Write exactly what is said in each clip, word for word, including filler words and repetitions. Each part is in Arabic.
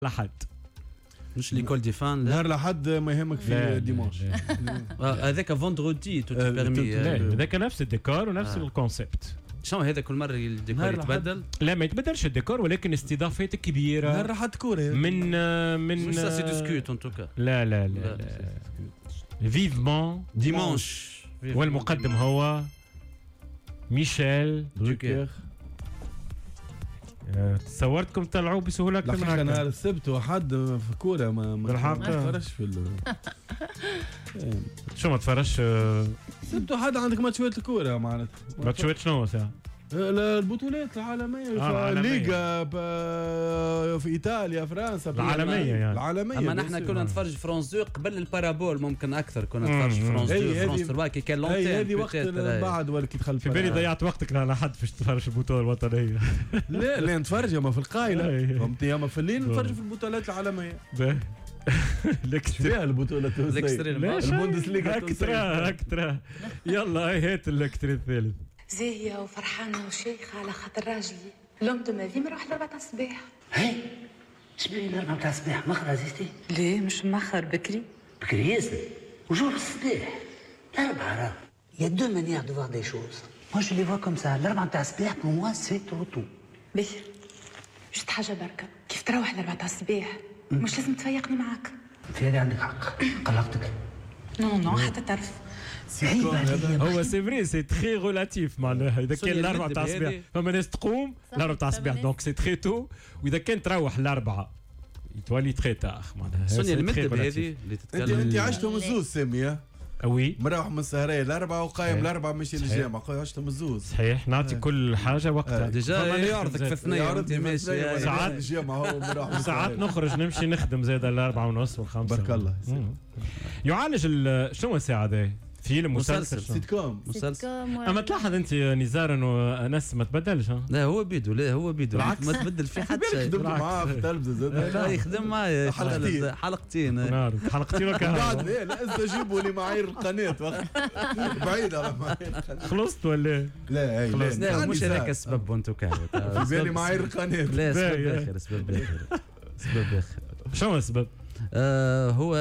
لحد مش ليكول دي فان نهار لحد ما يهمك في ديمانش هذاك فوندردي تو بيرمي هذاك نفس الديكور ونفس الكونسيبت. شنو هذا كل مره الديكور يتبدل؟ لا ما يتبدلش الديكور ولكن استضافات كبيره. نهار لحد كوره من من سا سي ديسكوت ان توكا. لا لا لا, لا. فيفمون ديمانش والمقدم هو ميشيل دوكير. تصورتكم طلعوا بسهوله اكثر من هكا. نهار السبت وحد في كوره ما ما تفرجش في ال... شو ما تفرجش السبت وحد عندك ماتشات الكوره معناتها ماتشات شنو ساعه البطولات العالميه آه في الليغا في ايطاليا فرنسا العالميه يعني العالميه. اما نحن كنا نتفرج فرانس دو قبل البارابول ممكن اكثر كنا نتفرج فرانس دو فرانس ثلاثة كي كان لونتين. هذه وقت بعد ولا كي دخل في بالي ضيعت وقتك على حد باش تتفرج البطوله الوطنيه. لا لا نتفرج اما في القايله فهمتي اما في الليل نتفرج في البطولات العالميه. الاكسترا البطوله البوندسليغا اكسترا اكسترا يلا هات الاكسترا الثالث. زاهية وفرحانة وشيخة على خاطر راجلي لوم دو مافي مروح لربعة تاع الصباح. هاي شبيني لربعة تاع الصباح مخر عزيزتي؟ ليه مش مخر بكري؟ بكري ياسر وجوه الصباح لربعة راه. Il y a deux manières de voir des choses. Moi je les vois comme ça. لربعة تاع الصباح pour moi c'est trop tôt. باهي جست حاجة بركة كيف تروح لربعة تاع الصباح مش لازم تفيقني معاك. في هذه عندك حق قلقتك. نو نو حتى تعرف هو سي فري سي تري ريلاتيف معناها اذا كان الاربعه تاع الصباح فما ناس تقوم الاربعه تاع الصباح دونك سي تري تو واذا كان تروح الاربعه يتولي تري تاخ معناها. سونيا المكتب هذه اللي تتكلم انت انت عشتهم الزوز ساميه وي مروح من السهريه الاربعه وقايم الاربعه ماشي للجامعه عشتهم الزوز صحيح نعطي كل حاجه وقتها ديجا يعرضك في اثنين انت ماشي ساعات الجامعه هو مروح ساعات نخرج نمشي نخدم زاد الاربعه ونص والخمسه. بارك الله يعالج شنو الساعه هذه؟ فيلم مسلسل سيت كوم مسلسل. اما تلاحظ انت نزار انه انس ما تبدلش. لا هو بيدو لا هو بيدو ما تبدل في حد شيء. خدمت معاه في التلفزه زاد لا يخدم معايا حلقتين حلقتين نعرف حلقتين وكهرباء بعد لا لا استجيبوا لمعايير القناه بعيد على معايير القناه. خلصت ولا لا خلاص لا مش هذاك السبب وانتو كهرباء في بالي معايير القناه. لا سبب اخر سبب اخر سبب اخر. شنو السبب؟ آه هو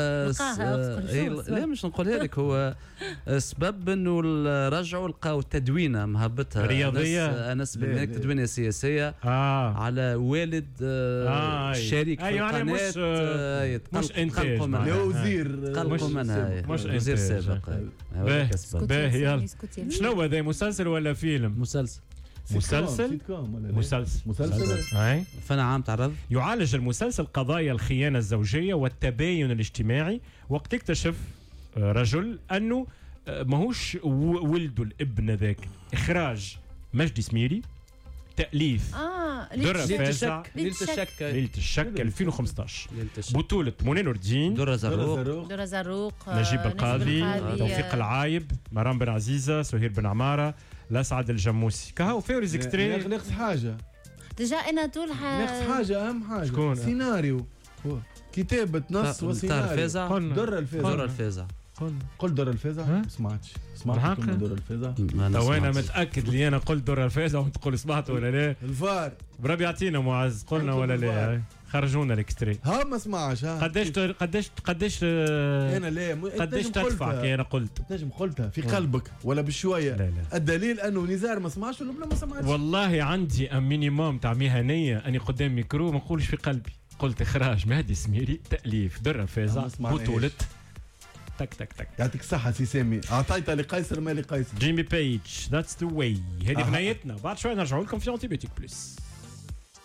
لا مش نقولها لك هو سبب انه رجعوا لقاو تدوينه مهبطها رياضيه انس بن تدوينه سياسيه آه. على والد آه آه في شريك القناه يعني مش آه مش انتاج لا وزير قلقوا منها مش وزير سابق. باهي يلا شنو هذا مسلسل ولا فيلم؟ مسلسل مسلسل مسلسل مسلسل اي فانا عام تعرض. يعالج المسلسل قضايا الخيانه الزوجيه والتباين الاجتماعي وقت اكتشف رجل انه ماهوش ولده الابن ذاك. اخراج مجدي سميري، تاليف اه درة فازع، ليلة الشك ليلة الشك ألفين وخمسطاش، بطولة منى نور الدين، درة زروق درة زروق نجيب القاضي، توفيق العايب، مرام بن عزيزة، سهير بن عمارة، لاسعد الجموسي. كهو فيو ريزيكستري. ناقص حاجة ديجا انا طول ناقص حاجة أهم حاجة شكون؟ سيناريو كتابة نص وسيناريو. درة الفازع درة الفازع قل درة الفازع ما سمعتش سمعت درة الفازع. تو انا متاكد لي انا قلت درة الفازع وتقول سمعت ولا لا؟ الفار بربي يعطينا معز قلنا ولا لا؟ خرجونا الاكستري. ها ما سمعش ها قداش قداش قداش انا لا قداش تدفع كي انا قلت تنجم قلتها في قلبك ولا بشويه. لا لا. الدليل انه نزار ما سمعش ولا ما سمعش. والله عندي ام مينيموم تاع مهنيه اني قدام ميكرو ما نقولش في قلبي. قلت اخراج مهدي سميري، تاليف درة فازع، بطولة تك تك تك. يعطيك الصحة سي سامي، أعطيتها لقيصر ما لقيصر. جيمي بيج، ذاتس ذا واي. هذه بنايتنا، بعد شوي نرجعوا لكم في أنتي بيوتيك بلس.